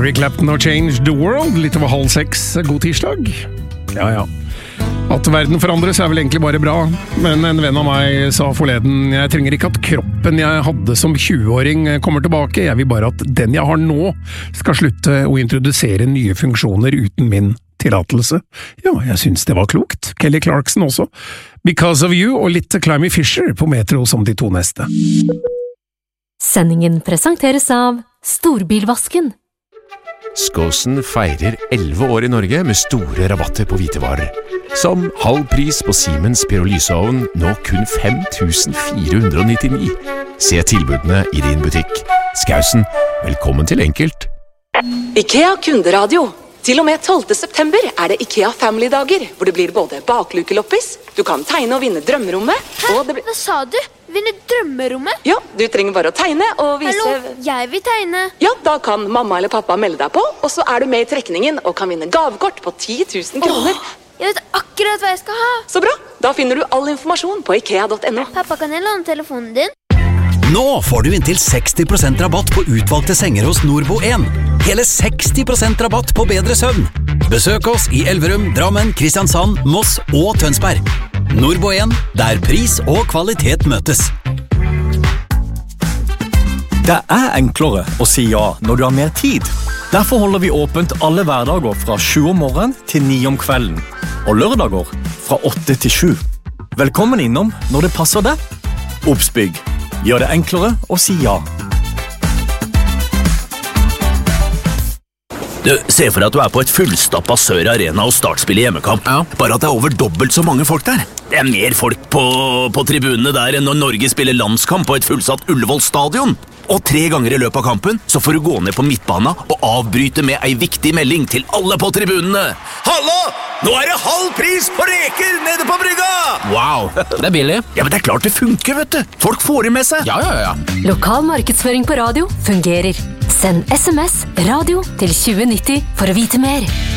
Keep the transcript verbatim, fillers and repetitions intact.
Eric Clapton og Change the World, litt over halv seks, god tirsdag. Ja, ja. At verden forandres er vel egentlig bare bra, men en venn av meg sa forleden, jeg trenger ikke at kroppen jeg hadde som tjueåring kommer tilbake, jeg vil bare at den jeg har nå skal slutte å introdusere nye funksjoner uten min tillatelse. Ja, jeg synes det var klokt. Kelly Clarkson også. Because of You og litt Climby Fisher på Metro som de to neste. Sendingen presenteres av Storbilvasken. Skåsen feirer elleve år i Norge med store rabatter på hvitevarer. Som halv pris på Siemens pyrolyseovn, nå kun fem tusen fire hundre nittini. Se tilbudene i din butikk. Skausen, velkommen til Enkelt. IKEA kunderadio. Til og med tolvte september er det IKEA Family-dager, hvor det blir både baklukeloppis, du kan tegne og vinne drømmerommet. Hæ? Og det blir... Hva sa du? Vinne drømmerommet? Ja, du trenger bare å tegne og vise... Hallo, jeg vil tegne. Ja, da kan mamma eller pappa melde deg på, og så er du med i trekningen og kan vinne gavekort på ti tusen kroner. Åh, jeg vet akkurat hva jeg skal ha. Så bra, da finner du all informasjon på ikea punktum no. Pappa, kan jeg låne telefonen din? Nå får du inntil seksti prosent rabatt på utvalgte senger hos Nordbo en. Hele seksti prosent rabatt på bedre søvn. Besøk oss i Elverum, Drammen, Kristiansand, Moss og Tønsberg. Nordbo en, der pris og kvalitet møtes. Det er enklere å si ja når du har mer tid. Derfor holder vi åpent alle hverdager fra sju om morgenen til ni om kvelden. Og lørdager fra åtte til sju. Velkommen innom når det passer deg. Obsbygg. Gjør det enklere å si ja. Du, se for deg at du er på et fullstappa Sør Arena og startspiller hjemmekamp. Ja. Bare at det er over dobbelt så mange folk der. Det er mer folk på, på tribunene der enn når Norge spiller landskamp på et fullsatt Ullevål stadion. Og tre ganger i løpet av kampen så får du gå ned på midtbana og avbryte med ei viktig melding til alle på tribunene. Hallo! Nå er det halv pris på reker nede på brygga! Wow, det er billig. Ja, men det er klart det funker, vet du. Folk får det med seg. Ja, ja, ja. Lokal markedsføring på radio fungerer. Send sms radio til tjue nitti for å vite mer.